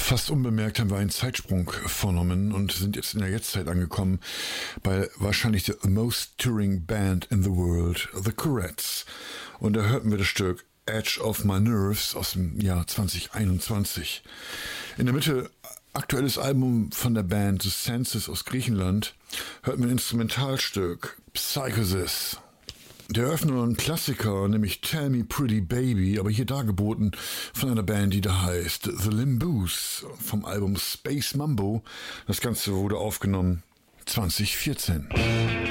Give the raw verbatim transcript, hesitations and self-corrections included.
Fast unbemerkt haben wir einen Zeitsprung vorgenommen und sind jetzt in der Jetztzeit angekommen bei wahrscheinlich the most touring band in the world, The Courettes. Und da hörten wir das Stück Edge of My Nerves aus dem Jahr zwanzig einundzwanzig. In der Mitte aktuelles Album von der Band The Senses aus Griechenland, hörten wir ein Instrumentalstück Psychosis. Der Eröffner ein Klassiker, nämlich Tell Me Pretty Baby, aber hier dargeboten von einer Band, die da heißt The Limboos vom Album Space Mambo. Das Ganze wurde aufgenommen zwanzig vierzehn.